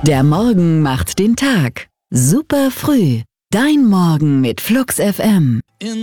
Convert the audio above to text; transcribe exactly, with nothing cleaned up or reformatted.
Der Morgen macht den Tag. Super früh. Dein Morgen mit Flux F M.